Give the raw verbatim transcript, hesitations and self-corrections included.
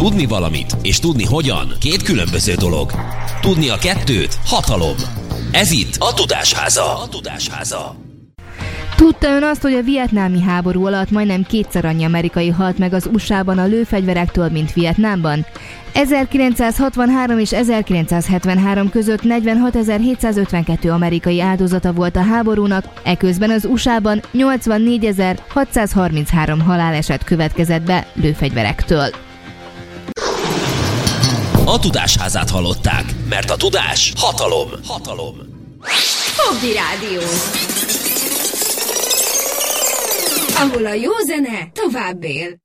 Tudni valamit és tudni hogyan két különböző dolog. Tudni a kettőt hatalom. Ez itt a Tudásháza. A Tudásháza. Tudta ön azt, hogy a vietnámi háború alatt majdnem kétszer annyi amerikai halt meg az u es á-ban a lőfegyverektől, mint Vietnámban? ezerkilencszázhatvanhárom és ezerkilencszázhetvenhárom között negyvenhatezer-hétszázötvenkettő amerikai áldozata volt a háborúnak, eközben az u es á-ban nyolcvannégyezer-hatszázharminchárom haláleset következett be lőfegyverektől. A Tudásházát hallották, mert a tudás hatalom. Hatalom. Fogdi Rádió, ahol a jó zene tovább él.